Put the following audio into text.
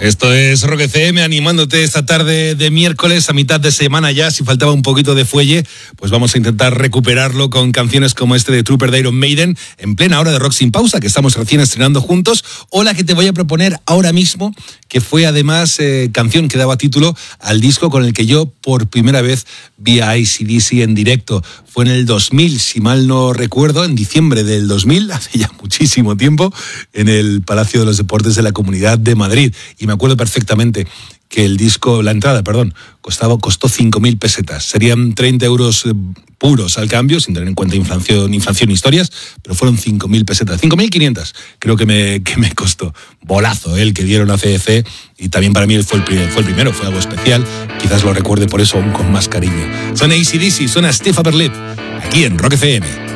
Esto es Rock FM animándote esta tarde de miércoles, a mitad de semana ya. Si faltaba un poquito de fuelle, pues vamos a intentar recuperarlo con canciones como este de Trooper de Iron Maiden, en plena hora de Rock Sin Pausa, que estamos recién estrenando juntos, o la que te voy a proponer ahora mismo, que fue además canción que daba título al disco con el que yo por primera vez vi a AC/DC en directo. Fue en el 2000, si mal no recuerdo, en diciembre del 2000, hace ya muchísimo tiempo, en el Palacio de los Deportes de la Comunidad de Madrid. Y me acuerdo perfectamente que la entrada, costó 5.000 pesetas. Serían 30 euros puros al cambio, sin tener en cuenta inflación y historias, pero fueron 5.000 pesetas. 5.500 creo que me costó. Bolazo el que dieron a CDC, y también para mí fue el primero, fue algo especial. Quizás lo recuerde por eso aún con más cariño. Suena AC/DC, suena Stiff Upper Lip, aquí en Rock FM.